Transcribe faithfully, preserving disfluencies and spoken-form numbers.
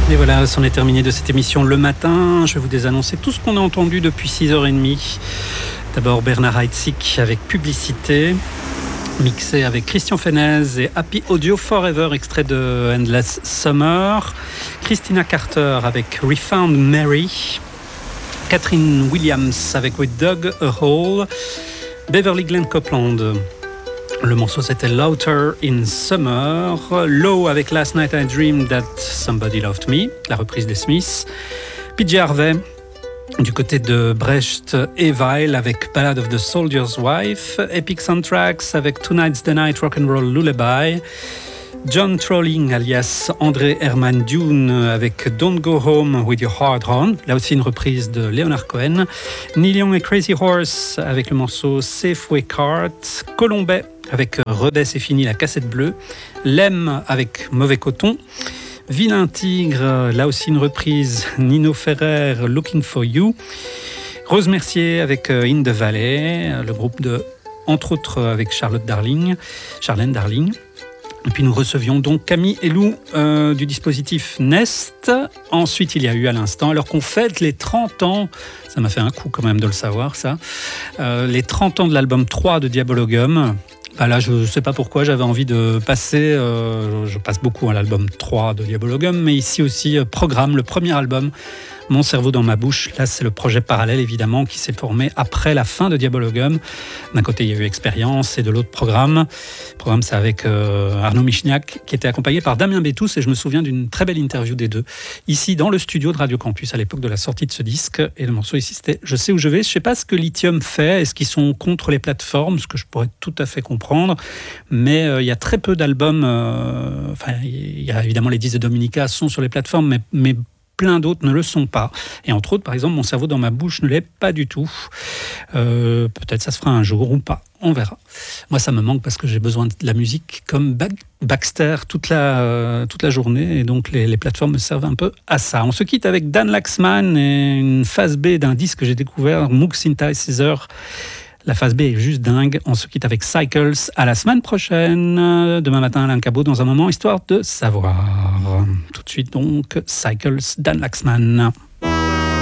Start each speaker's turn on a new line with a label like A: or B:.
A: Et voilà, c'en est terminé de cette émission le matin. Je vais vous désannoncer tout ce qu'on a entendu depuis six heures trente. D'abord Bernard Heidsieck avec Publicité, mixé avec Christian Fenez et Happy Audio Forever, extrait de Endless Summer. Christina Carter avec Refound Mary. Catherine Williams avec We Dug a Hole. Beverly Glenn Copeland. Le morceau c'était Louder in Summer. Low avec Last Night I Dreamed That Somebody Loved Me, la reprise des Smiths. P J Harvey du côté de Brecht et Weil avec Ballad of the Soldier's Wife. Epic Soundtracks avec Tonight's the Night Rock'n'Roll Lullaby. John Trolling alias André Herman Dune avec Don't Go Home With Your Heart On, là aussi une reprise de Leonard Cohen. Neil Young et Crazy Horse avec le morceau Safeway Cart. Colombet avec Redès c'est fini, la cassette bleue. Lem avec Mauvais Coton. Vilain Tigre, là aussi une reprise. Nino Ferrer, Looking For You. Rose Mercier avec In the Valley, le groupe de, entre autres avec Charlotte Darling, Charlène Darling. Et puis nous recevions donc Camille et Lou euh, du dispositif Nest. Ensuite, il y a eu à l'instant, alors qu'on fête les trente ans, ça m'a fait un coup quand même de le savoir ça, euh, les trente ans de l'album trois de Diabologum. Bah là, je ne sais pas pourquoi, j'avais envie de passer, euh, je passe beaucoup à l'album trois de Diabologum, mais ici aussi, euh, Programme, le premier album, Mon cerveau dans ma bouche. Là, c'est le projet parallèle, évidemment, qui s'est formé après la fin de Diabologum. D'un côté, il y a eu Expérience, et de l'autre, Programme. Programme, c'est avec euh, Arnaud Michniak, qui était accompagné par Damien Bétous, et je me souviens d'une très belle interview des deux, ici, dans le studio de Radio Campus, à l'époque de la sortie de ce disque. Et le morceau ici, c'était « Je sais où je vais ». Je ne sais pas ce que Lithium fait. Est-ce qu'ils sont contre les plateformes, ce que je pourrais tout à fait comprendre. Mais euh, il y a très peu d'albums. Euh, enfin, il y a évidemment les disques de Dominica sont sur les plateformes, mais, mais plein d'autres ne le sont pas. Et entre autres, par exemple, Mon cerveau dans ma bouche ne l'est pas du tout. Euh, peut-être ça se fera un jour ou pas. On verra. Moi, ça me manque parce que j'ai besoin de la musique comme Baxter toute la, euh, toute la journée. Et donc, les, les plateformes me servent un peu à ça. On se quitte avec Dan Laxman et une phase B d'un disque que j'ai découvert, Moog Synthesizer. La phase B est juste dingue. On se quitte avec Cycles. À la semaine prochaine. Demain matin, Alain Cabot dans un moment, histoire de savoir. Tout de suite donc, Cycles, Dan Laxman.